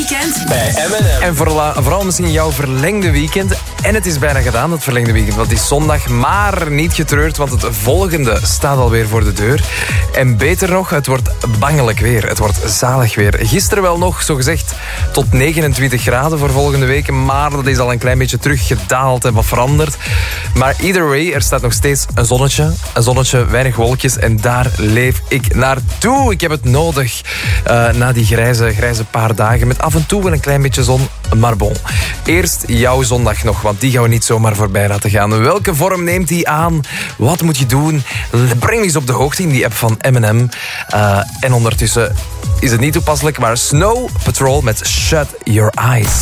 weekend bij M&M. En vooral misschien jouw verlengde weekend. En het is bijna gedaan, het verlengde weekend. Want het is zondag, maar niet getreurd, want het volgende staat alweer voor de deur. En beter nog, het wordt bangelijk weer. Het wordt zalig weer. Gisteren wel nog, zogezegd, tot 29 graden voor volgende week. Maar dat is al een klein beetje teruggedaald en wat veranderd. Maar either way, er staat nog steeds een zonnetje, weinig wolkjes. En daar leef ik naartoe. Ik heb het nodig na die grijze paar dagen. Met af en toe wel een klein beetje zon, maar bon. Eerst jouw zondag nog, want die gaan we niet zomaar voorbij laten gaan. Welke vorm neemt die aan? Wat moet je doen? Breng me eens op de hoogte in die app van M&M. En ondertussen is het niet toepasselijk, maar Snow Patrol met Shut Your Eyes.